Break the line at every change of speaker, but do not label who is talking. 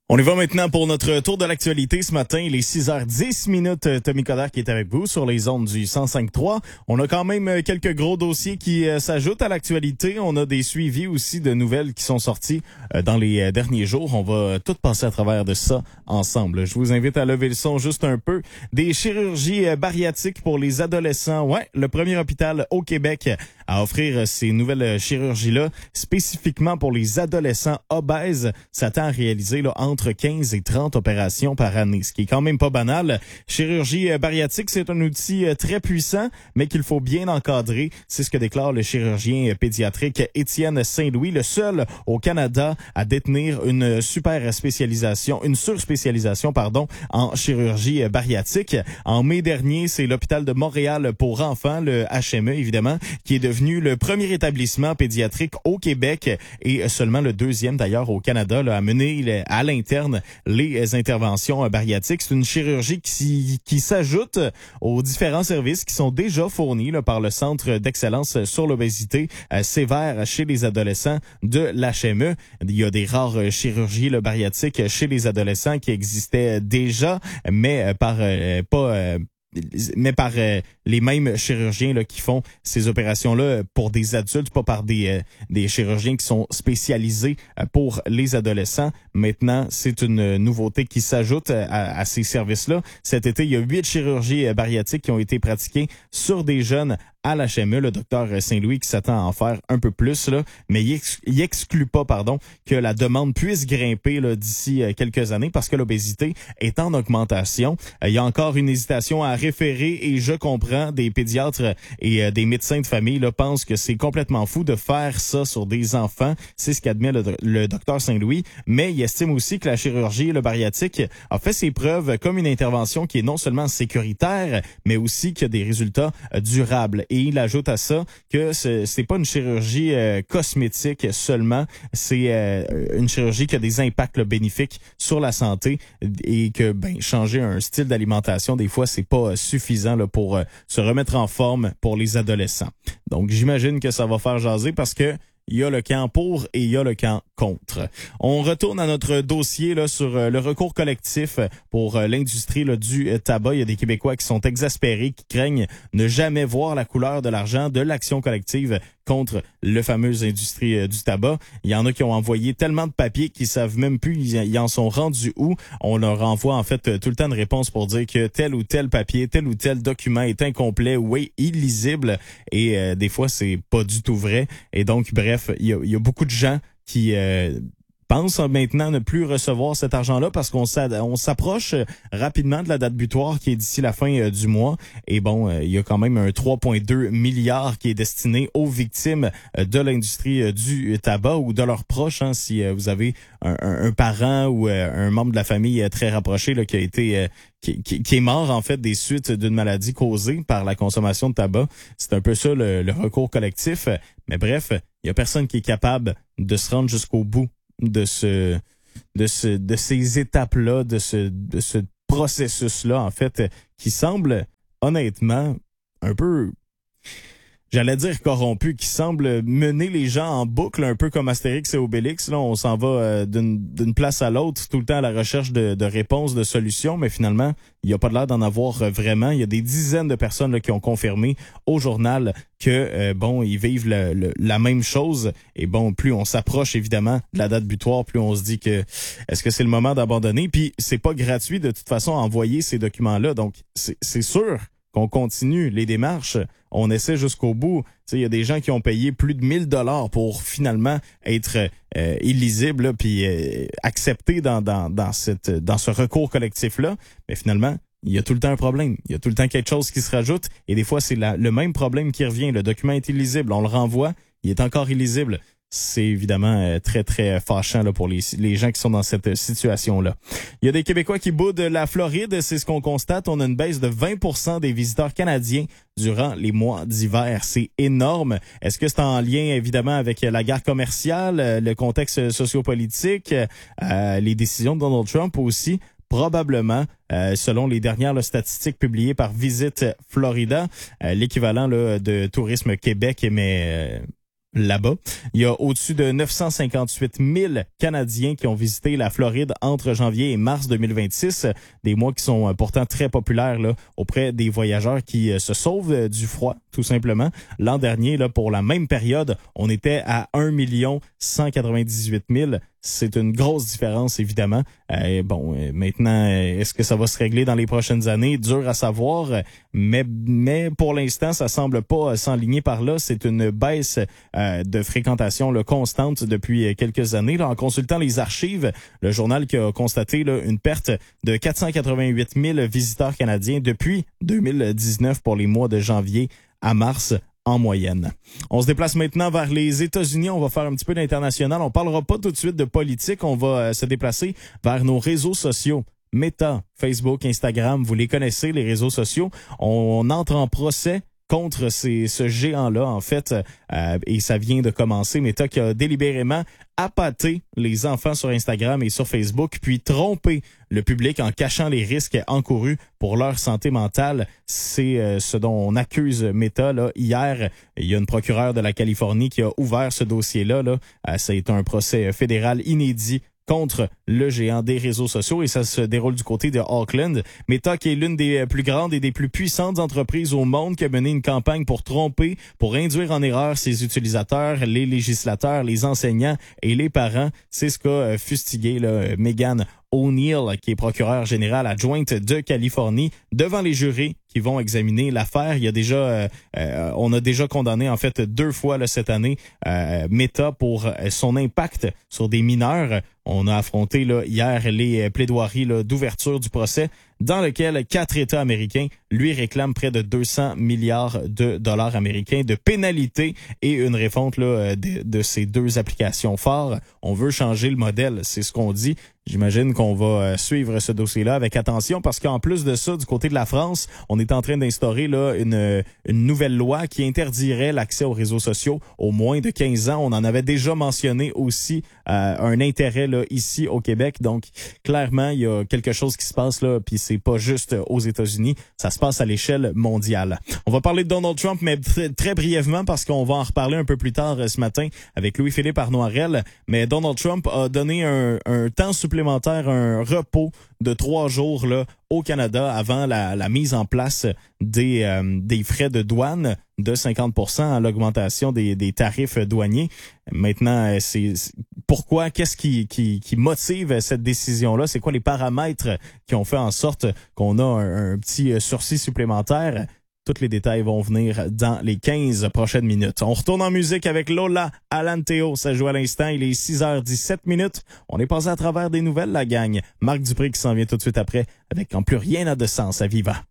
On y va maintenant pour notre tour de l'actualité ce matin. Il est 6h10. Tommy Coderre qui est avec vous sur les ondes du 105.3. On a quand même quelques gros dossiers qui s'ajoutent à l'actualité. On a des suivis aussi de nouvelles qui sont sorties dans les derniers jours. On va tout passer à travers de ça ensemble. Je vous invite à lever le son juste un peu. Des chirurgies bariatriques pour les adolescents. Ouais, le premier hôpital au Québec à offrir ces nouvelles chirurgies-là, spécifiquement pour les adolescents obèses, s'attend à réaliser là, entre 15 et 30 opérations par année, ce qui est quand même pas banal. Chirurgie bariatrique, c'est un outil très puissant, mais qu'il faut bien encadrer. C'est ce que déclare le chirurgien pédiatrique Étienne Saint-Louis, le seul au Canada à détenir une surspécialisation en chirurgie bariatrique. En mai dernier, c'est l'hôpital de Montréal pour enfants, le HME évidemment, qui est devenu le premier établissement pédiatrique au Québec et seulement le deuxième d'ailleurs au Canada là, à mener à l'interne les interventions bariatriques. C'est une chirurgie qui s'ajoute aux différents services qui sont déjà fournis là, par le Centre d'excellence sur l'obésité sévère chez les adolescents de l'HME. Il y a des rares chirurgies là, bariatriques chez les adolescents qui existaient déjà, mais par les mêmes chirurgiens là, qui font ces opérations-là pour des adultes, pas par des chirurgiens qui sont spécialisés pour les adolescents. Maintenant, c'est une nouveauté qui s'ajoute à ces services-là. Cet été, il y a 8 chirurgies bariatriques qui ont été pratiquées sur des jeunes à l'HME, le docteur Saint-Louis qui s'attend à en faire un peu plus, là, mais il exclut pas que la demande puisse grimper là, d'ici quelques années parce que l'obésité est en augmentation. Il y a encore une hésitation à référer et je comprends des pédiatres et des médecins de famille là, pensent que c'est complètement fou de faire ça sur des enfants. C'est ce qu'admet le docteur Saint-Louis, mais il estime aussi que la chirurgie le bariatrique a fait ses preuves comme une intervention qui est non seulement sécuritaire, mais aussi qui a des résultats durables. Et il ajoute à ça que c'est pas une chirurgie cosmétique seulement, c'est une chirurgie qui a des impacts là, bénéfiques sur la santé et que changer un style d'alimentation des fois c'est pas suffisant là, pour se remettre en forme pour les adolescents. Donc j'imagine que ça va faire jaser parce que il y a le camp pour et il y a le camp contre. On retourne à notre dossier là sur le recours collectif pour l'industrie là, du tabac. Il y a des Québécois qui sont exaspérés, qui craignent ne jamais voir la couleur de l'argent de l'action collective contre le fameuse industrie du tabac. Il y en a qui ont envoyé tellement de papiers qu'ils savent même plus ils en sont rendus où. On leur envoie en fait tout le temps une réponse pour dire que tel ou tel papier, tel ou tel document est incomplet ou est illisible et des fois c'est pas du tout vrai. Et donc bref, il y a beaucoup de gens qui pense maintenant ne plus recevoir cet argent-là parce qu'on s'approche rapidement de la date butoir qui est d'ici la fin du mois. Et bon, il y a quand même un 3,2 milliards qui est destiné aux victimes de l'industrie du tabac ou de leurs proches. Hein, si vous avez un parent ou un membre de la famille très rapproché là, qui a été qui est mort en fait des suites d'une maladie causée par la consommation de tabac. C'est un peu ça le recours collectif. Mais bref, il y a personne qui est capable de se rendre jusqu'au bout de ces étapes-là, de ce processus-là, en fait, qui semble, honnêtement, un peu, j'allais dire corrompu, qui semble mener les gens en boucle, un peu comme Astérix et Obélix. Là, on s'en va d'une place à l'autre, tout le temps à la recherche de réponses, de solutions, mais finalement, il n'y a pas l'air d'en avoir vraiment. Il y a des dizaines de personnes là, qui ont confirmé au journal que ils vivent la même chose. Et bon, plus on s'approche évidemment de la date butoir, plus on se dit que est-ce que c'est le moment d'abandonner? Puis c'est pas gratuit de toute façon à envoyer ces documents-là. Donc c'est sûr qu'on continue les démarches, on essaie jusqu'au bout. Tu sais, il y a des gens qui ont payé plus de 1 000 $ pour finalement être illisibles puis acceptés dans ce recours collectif-là. Mais finalement, il y a tout le temps un problème. Il y a tout le temps quelque chose qui se rajoute. Et des fois, c'est le même problème qui revient. Le document est illisible. On le renvoie. Il est encore illisible. C'est évidemment très, très fâchant là, pour les gens qui sont dans cette situation-là. Il y a des Québécois qui boudent la Floride. C'est ce qu'on constate. On a une baisse de 20% des visiteurs canadiens durant les mois d'hiver. C'est énorme. Est-ce que c'est en lien, évidemment, avec la guerre commerciale, le contexte sociopolitique, les décisions de Donald Trump aussi? Probablement, selon les dernières statistiques publiées par Visite Florida, l'équivalent là, de Tourisme Québec, mais là-bas. Il y a au-dessus de 958 000 Canadiens qui ont visité la Floride entre janvier et mars 2026, des mois qui sont pourtant très populaires là, auprès des voyageurs qui se sauvent du froid, tout simplement. L'an dernier, là, pour la même période, on était à 1 198 000. C'est une grosse différence, évidemment. Maintenant, est-ce que ça va se régler dans les prochaines années? Dur à savoir, mais pour l'instant, ça semble pas s'enligner par là. C'est une baisse de fréquentation là, constante depuis quelques années. Là, en consultant les archives, le journal qui a constaté là, une perte de 488 000 visiteurs canadiens depuis 2019 pour les mois de janvier à mars en moyenne. On se déplace maintenant vers les États-Unis. On va faire un petit peu d'international. On parlera pas tout de suite de politique. On va se déplacer vers nos réseaux sociaux. Meta, Facebook, Instagram, vous les connaissez, les réseaux sociaux. On entre en procès contre ce géant-là, en fait, et ça vient de commencer. Meta qui a délibérément appâté les enfants sur Instagram et sur Facebook, puis trompé le public en cachant les risques encourus pour leur santé mentale. C'est ce dont on accuse Meta. Là. Hier, il y a une procureure de la Californie qui a ouvert ce dossier-là. Là. Ça a été un procès fédéral inédit contre le géant des réseaux sociaux et ça se déroule du côté de Auckland. Meta, qui est l'une des plus grandes et des plus puissantes entreprises au monde, qui a mené une campagne pour tromper, pour induire en erreur ses utilisateurs, les législateurs, les enseignants et les parents. C'est ce qu'a fustigué là, Megan O'Neill, qui est procureure générale adjointe de Californie, devant les jurés qui vont examiner l'affaire. Il y a déjà, on a déjà condamné en fait 2 fois là, cette année Meta pour son impact sur des mineurs. On a affronté là, hier les plaidoiries là, d'ouverture du procès dans lequel 4 États américains lui réclament près de 200 milliards de dollars américains de pénalités et une refonte là, de ces 2 applications phares. On veut changer le modèle, c'est ce qu'on dit. J'imagine qu'on va suivre ce dossier-là avec attention parce qu'en plus de ça, du côté de la France, on est en train d'instaurer là une nouvelle loi qui interdirait l'accès aux réseaux sociaux aux moins de 15 ans. On en avait déjà mentionné aussi un intérêt là ici au Québec. Donc clairement, il y a quelque chose qui se passe là, puis c'est pas juste aux États-Unis, ça se passe à l'échelle mondiale. On va parler de Donald Trump, mais très brièvement parce qu'on va en reparler un peu plus tard ce matin avec Louis-Philippe Arnoirel. Mais Donald Trump a donné un temps supplémentaire, un repos de 3 jours là au Canada avant la mise en place des frais de douane de 50% à l'augmentation des tarifs douaniers. Maintenant, c'est pourquoi, qu'est-ce qui motive cette décision-là? C'est quoi les paramètres qui ont fait en sorte qu'on a un petit sursis supplémentaire? Tous les détails vont venir dans les 15 prochaines minutes. On retourne en musique avec Lola Alanteo. Ça joue à l'instant. Il est 6h17. On est passé à travers des nouvelles, la gang. Marc Dupré qui s'en vient tout de suite après avec En plus rien n'a de sens à Viva.